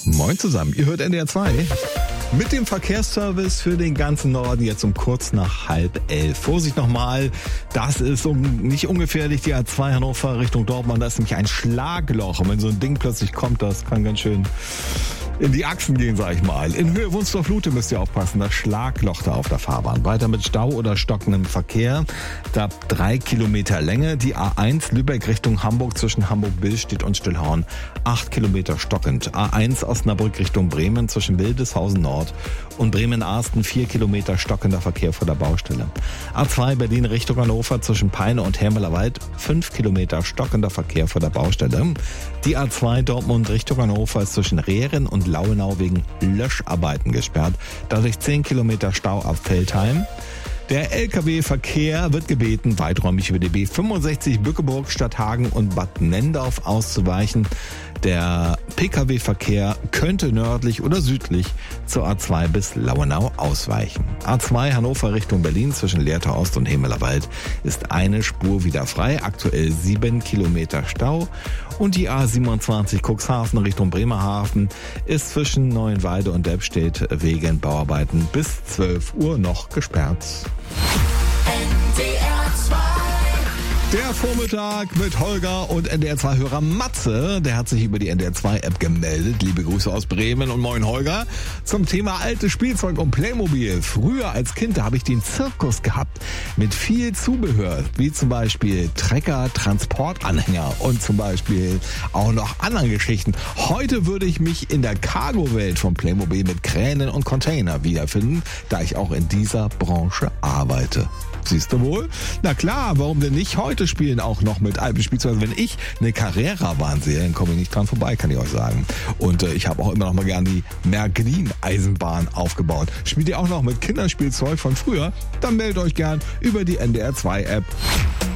Moin zusammen, ihr hört NDR 2. Mit dem Verkehrsservice für den ganzen Norden jetzt um kurz nach 10:30. Vorsicht nochmal, das ist nicht ungefährlich, die A2 Hannover Richtung Dortmund, das ist nämlich ein Schlagloch. Und wenn so ein Ding plötzlich kommt, das kann ganz schön in die Achsen gehen, sag ich mal. In Höhe Wunstorf-Lute müsst ihr aufpassen, das Schlagloch da auf der Fahrbahn. Weiter mit Stau oder stockendem Verkehr. Da 3 Kilometer Länge. Die A1 Lübeck Richtung Hamburg zwischen Hamburg-Billstedt und Stillhorn 8 Kilometer stockend. A1 Osnabrück Richtung Bremen zwischen Wildeshausen Nord und Bremen-Arsten 4 Kilometer stockender Verkehr vor der Baustelle. A2 Berlin Richtung Hannover zwischen Peine und Hermelerwald 5 Kilometer stockender Verkehr vor der Baustelle. Die A2 Dortmund Richtung Hannover ist zwischen Rehren und Lauenau wegen Löscharbeiten gesperrt. Dadurch 10 Kilometer Stau ab Veltheim. Der Lkw-Verkehr wird gebeten, weiträumig über die B65 Bückeburg, Stadthagen und Bad Nendorf auszuweichen. Der Pkw-Verkehr könnte nördlich oder südlich zur A2 bis Lauenau ausweichen. A2 Hannover Richtung Berlin zwischen Lehrter Ost und Hemelerwald ist eine Spur wieder frei, aktuell 7 Kilometer Stau. Und die A27 Cuxhaven Richtung Bremerhaven ist zwischen Neuenwalde und Delbstedt wegen Bauarbeiten bis 12 Uhr noch gesperrt. Der Vormittag mit Holger und NDR2-Hörer Matze, der hat sich über die NDR2-App gemeldet. Liebe Grüße aus Bremen und moin Holger. Zum Thema altes Spielzeug und Playmobil. Früher als Kind, da habe ich den Zirkus gehabt mit viel Zubehör, wie zum Beispiel Trecker, Transportanhänger und zum Beispiel auch noch anderen Geschichten. Heute würde ich mich in der Cargo-Welt von Playmobil mit Kränen und Container wiederfinden, da ich auch in dieser Branche arbeite. Siehst du wohl? Na klar, warum denn nicht? Heute spielen auch noch mit alten Spielzeugen. Wenn ich eine Carrera-Bahn sehe, dann komme ich nicht dran vorbei, kann ich euch sagen. Und ich habe auch immer noch mal gern die Märklin-Eisenbahn aufgebaut. Spielt ihr auch noch mit Kinderspielzeug von früher? Dann meldet euch gern über die NDR2-App.